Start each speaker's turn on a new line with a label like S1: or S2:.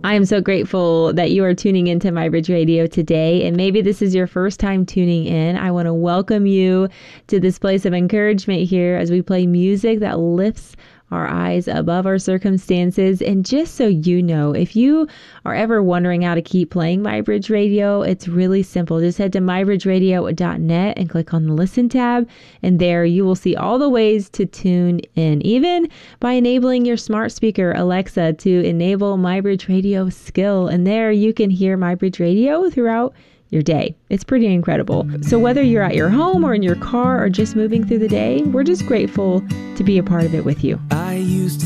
S1: I am so grateful that you are tuning into MyBridge Radio today. And maybe this is your first time tuning in. I want to welcome you to this place of encouragement here as we play music that lifts our eyes above our circumstances. And just so you know, if you are ever wondering how to keep playing MyBridge Radio, it's really simple. Just head to mybridgeradio.net and click on the Listen tab. And there you will see all the ways to tune in, even by enabling your smart speaker, Alexa, to enable MyBridge Radio skill. And there you can hear MyBridge Radio throughout your day. It's pretty incredible. So whether you're at your home or in your car or just moving through the day, we're just grateful to be a part of it with you.
S2: I used to